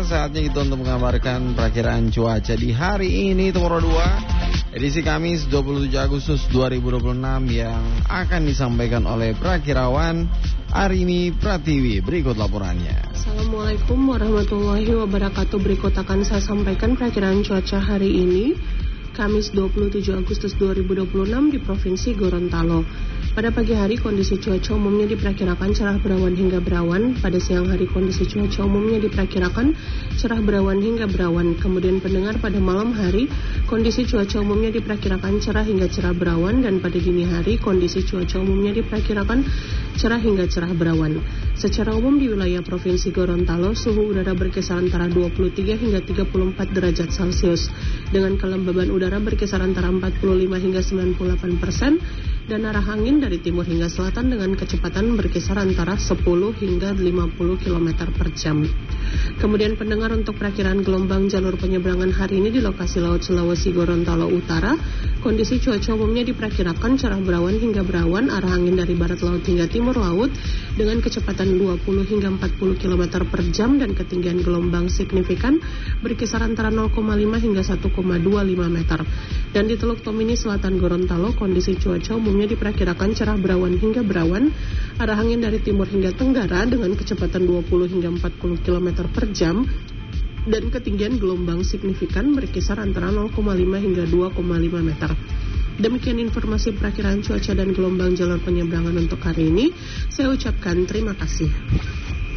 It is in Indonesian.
saatnya kita untuk mengabarkan perakiraan cuaca di hari ini, Tengoro 2, edisi Kamis 27 Agustus 2026 yang akan disampaikan oleh perakirawan Arini Pratiwi. Berikut laporannya. Assalamualaikum warahmatullahi wabarakatuh. Berikut akan saya sampaikan perakiraan cuaca hari ini, Kamis 27 Agustus 2026 di Provinsi Gorontalo. Pada pagi hari kondisi cuaca umumnya diperkirakan cerah berawan hingga berawan. Pada siang hari kondisi cuaca umumnya diperkirakan cerah berawan hingga berawan. Kemudian pendengar, pada malam hari kondisi cuaca umumnya diperkirakan cerah hingga cerah berawan, dan pada dini hari kondisi cuaca umumnya diperkirakan cerah hingga cerah berawan. Secara umum di wilayah Provinsi Gorontalo suhu udara berkisar antara 23 hingga 34 derajat Celcius dengan kelembaban udara berkisar antara 45 hingga 98% dan arah angin dari timur hingga selatan dengan kecepatan berkisar antara 10 hingga 50 km per jam. Kemudian pendengar, untuk perakiraan gelombang jalur penyeberangan hari ini di lokasi Laut Sulawesi Gorontalo Utara, kondisi cuaca umumnya diperkirakan cerah berawan hingga berawan, arah angin dari barat laut hingga timur laut dengan kecepatan 20 hingga 40 km per jam dan ketinggian gelombang signifikan berkisar antara 0,5 hingga 1,25 meter. Dan di Teluk Tomini Selatan Gorontalo, kondisi cuaca umumnya diperkirakan cerah berawan hingga berawan, arah angin dari timur hingga tenggara dengan kecepatan 20 hingga 40 km per jam dan ketinggian gelombang signifikan berkisar antara 0,5 hingga 2,5 meter. Demikian informasi perakiraan cuaca dan gelombang jalur penyeberangan untuk hari ini. Saya ucapkan terima kasih.